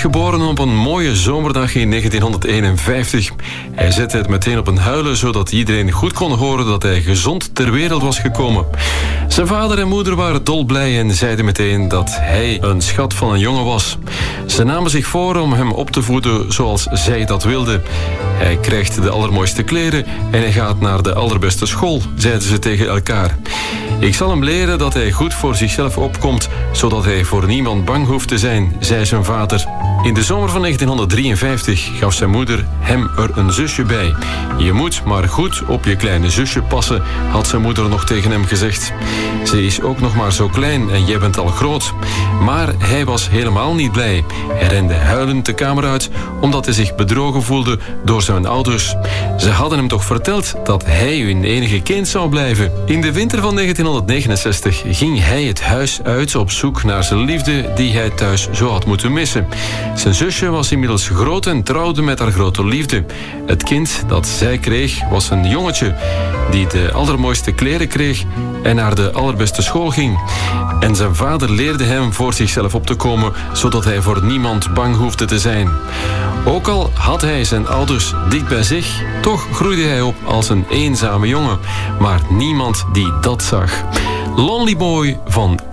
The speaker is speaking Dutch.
geboren op een mooie zomerdag in 1951. Hij zette het meteen op een huilen, zodat iedereen goed kon horen dat hij gezond ter wereld was gekomen. Zijn vader en moeder waren dolblij en zeiden meteen dat hij een schat van een jongen was. Ze namen zich voor om hem op te voeden zoals zij dat wilden. Hij krijgt de allermooiste kleren en hij gaat naar de allerbeste school, zeiden ze tegen elkaar. Ik zal hem leren dat hij goed voor zichzelf opkomt, zodat hij voor niemand bang hoeft te zijn, zei zijn vader. In de zomer van 1953 gaf zijn moeder hem er een zusje bij. Je moet maar goed op je kleine zusje passen, had zijn moeder nog tegen hem gezegd. Ze is ook nog maar zo klein en jij bent al groot. Maar hij was helemaal niet blij. Hij rende huilend de kamer uit, omdat hij zich bedrogen voelde door zijn ouders. Ze hadden hem toch verteld dat hij hun enige kind zou blijven. In de winter van 1969 ging hij het huis uit op zoek naar zijn liefde die hij thuis zo had moeten missen. Zijn zusje was inmiddels groot en trouwde met haar grote liefde. Het kind dat zij kreeg was een jongetje die de allermooiste kleren kreeg en naar de allerbeste school ging. En zijn vader leerde hem voor zichzelf op te komen, zodat hij voor niemand bang hoefde te zijn. Ook al had hij zijn ouders dicht bij zich, toch groeide hij op als een eenzame jongen. Maar niemand die dat zag. Lonely Boy van